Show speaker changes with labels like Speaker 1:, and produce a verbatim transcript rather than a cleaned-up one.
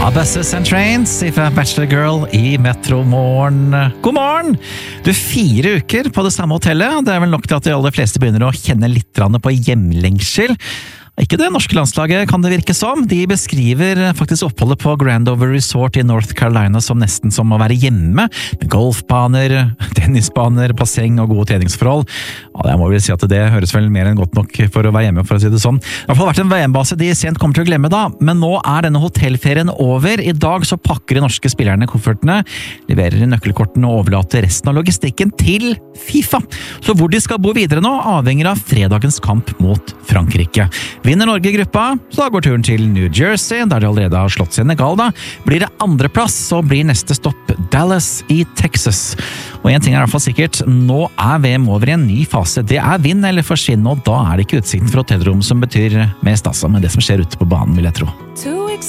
Speaker 1: Buses and Trains fra Bachelor Girl i Metro Morgen. God morgen! Du, fire uker på det samme hotellet. Det er vel nok til at de aller fleste begynner å kjenne litt på hjemlengsel. Ikke det norske landslaget, kan det virke som. De beskriver faktisk oppholdet på Grandover Resort i North Carolina som nesten som å være hjemme, med golfbaner, tennisbaner, basseng og gode treningsforhold. Ja, jeg må vel si at det høres vel mer enn godt nok for å være hjemme, for å si det sånn. Det har i hvert fall vært en V M-base de sent kommer til å glemme da, men nå er denne hotellferien over. I dag så pakker de norske spillerne koffertene, leverer nøkkelkortene og overlater resten av logistikken til FIFA. Så hvor de skal bo videre nå avhenger av fredagens kamp mot Frankrike. Vinner Norge gruppa, så da går turen til New Jersey, der de allerede har slått Senegal da. Blir det andreplass, så blir neste stopp Dallas i Texas. Og en ting er i hvert fall sikkert, nå er V M over i en ny fase. Det er vinn eller forsvinn, og da er det ikke utsikten for hotellrom som betyr mest, altså, men det som skjer ute på banen, vil jeg tro.